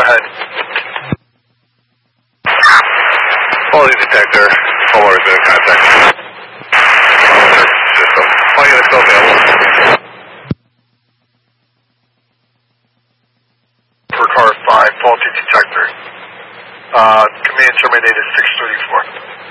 ahead. Quality detector. Homeowner's been in contact. System. All units still available. For car 5, faulty detector. Command terminated 634.